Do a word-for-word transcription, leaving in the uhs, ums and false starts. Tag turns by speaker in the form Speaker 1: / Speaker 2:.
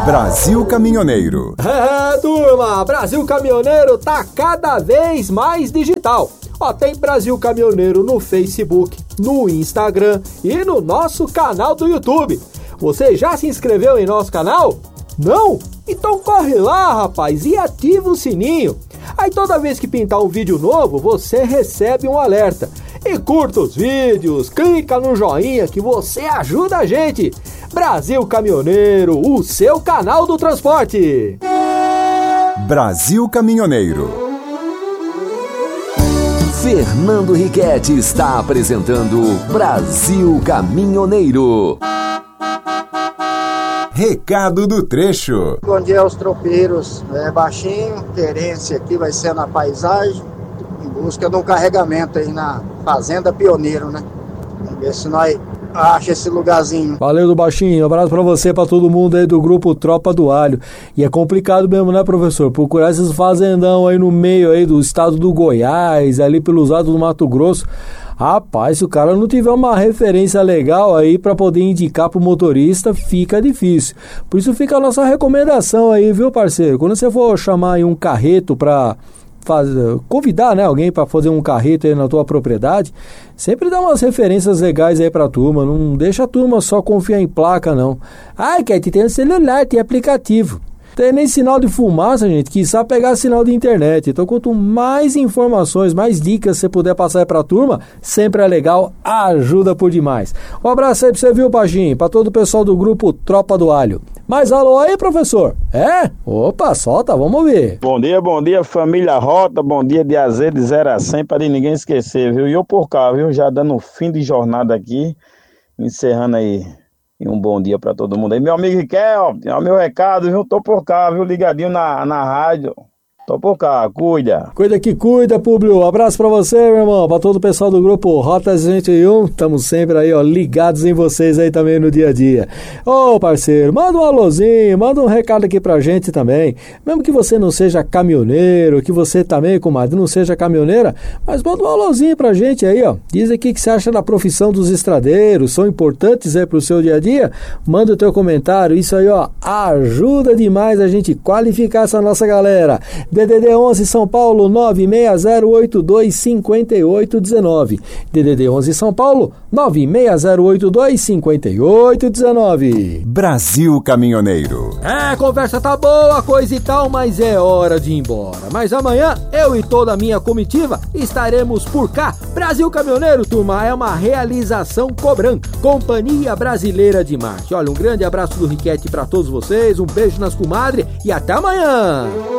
Speaker 1: Brasil Caminhoneiro.
Speaker 2: É, turma, Brasil Caminhoneiro tá cada vez mais digital. Ó, tem Brasil Caminhoneiro no Facebook, no Instagram e no nosso canal do YouTube. Você já se inscreveu em nosso canal? Não? Então corre lá, rapaz, e ativa o sininho. Aí toda vez que pintar um vídeo novo, você recebe um alerta. E curta os vídeos, clica no joinha que você ajuda a gente. Brasil Caminhoneiro, o seu canal do transporte.
Speaker 1: Brasil Caminhoneiro.
Speaker 3: Fernando Riquetti está apresentando Brasil Caminhoneiro.
Speaker 1: Recado do trecho.
Speaker 4: Bom dia aos tropeiros. É baixinho, querência aqui vai ser na paisagem, em busca de um carregamento aí na Fazenda Pioneiro, né? Vamos ver se nós acha esse lugarzinho.
Speaker 2: Valeu, do baixinho, um abraço pra você, pra todo mundo aí do grupo Tropa do Alho. E é complicado mesmo, né, professor? Procurar esses fazendão aí no meio aí do estado do Goiás, ali pelos lados do Mato Grosso. Rapaz, se o cara não tiver uma referência legal aí pra poder indicar pro motorista, fica difícil. Por isso fica a nossa recomendação aí, viu, parceiro? Quando você for chamar aí um carreto pra fazer, convidar, né, alguém para fazer um carreto aí na tua propriedade, sempre dá umas referências legais aí pra turma. Não deixa a turma só confiar em placa, não. Ai, Cat, tem celular, tem aplicativo. Tem nem sinal de fumaça, gente, que sabe pegar sinal de internet. Então, quanto mais informações, mais dicas você puder passar aí pra turma, sempre é legal, ajuda por demais. Um abraço aí pra você, viu, Paginho? Pra todo o pessoal do grupo Tropa do Alho. Mas alô aí, professor? É? Opa, solta, vamos ver.
Speaker 5: Bom dia, bom dia, família Rota, bom dia de A Z de zero a cem, para ninguém esquecer, viu? E eu por cá, viu? Já dando um fim de jornada aqui, encerrando aí. E um bom dia pra todo mundo aí. Meu amigo Riquel, é o meu recado, viu? Tô por cá, viu? Ligadinho na, na rádio. Tô por cá, cuida.
Speaker 2: Cuida que cuida, Públio. Um abraço pra você, meu irmão. Pra todo o pessoal do grupo Rota cento e um. Estamos sempre aí, ó, ligados em vocês aí também no dia a dia. Ô, parceiro, manda um alôzinho, manda um recado aqui pra gente também. Mesmo que você não seja caminhoneiro, que você também, comadre, não seja caminhoneira, mas manda um alôzinho pra gente aí, ó. Diz aqui o que você acha da profissão dos estradeiros, são importantes aí pro seu dia a dia? Manda o teu comentário, isso aí, ó, ajuda demais a gente qualificar essa nossa galera. D D D onze São Paulo nove seis zero oito dois cinco oito um nove. D D D onze São Paulo nove seis zero oito dois cinco oito um nove.
Speaker 1: Brasil Caminhoneiro.
Speaker 2: É, conversa tá boa, coisa e tal, mas é hora de ir embora. Mas amanhã, eu e toda a minha comitiva estaremos por cá. Brasil Caminhoneiro, turma, é uma realização Cobran, Companhia Brasileira de Marketing. Olha, um grande abraço do Riquetti pra todos vocês, um beijo nas comadres e até amanhã.